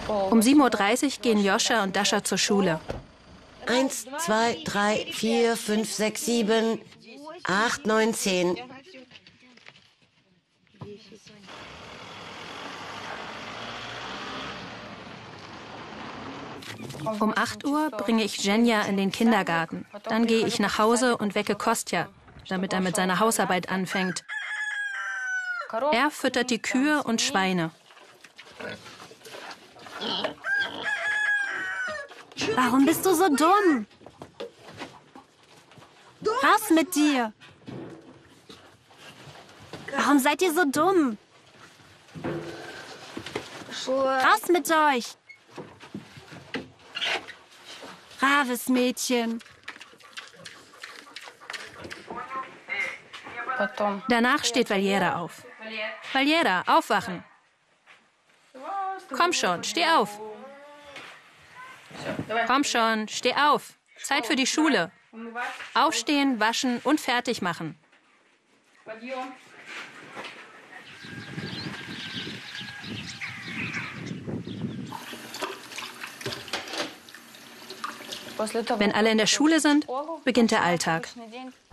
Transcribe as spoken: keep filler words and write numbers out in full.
Um sieben Uhr dreißig gehen Joscha und Dascha zur Schule. Eins, zwei, drei, vier, fünf, sechs, sieben, acht, neun, zehn. Um acht Uhr bringe ich Zhenya in den Kindergarten. Dann gehe ich nach Hause und wecke Kostja, damit er mit seiner Hausarbeit anfängt. Er füttert die Kühe und Schweine. Warum bist du so dumm? Raus mit dir! Warum seid ihr so dumm? Raus mit euch! Braves Mädchen. Danach steht Valera auf. Valera, aufwachen. Komm schon, steh auf. Komm schon, steh auf. Zeit für die Schule. Aufstehen, waschen und fertig machen. Wenn alle in der Schule sind, beginnt der Alltag.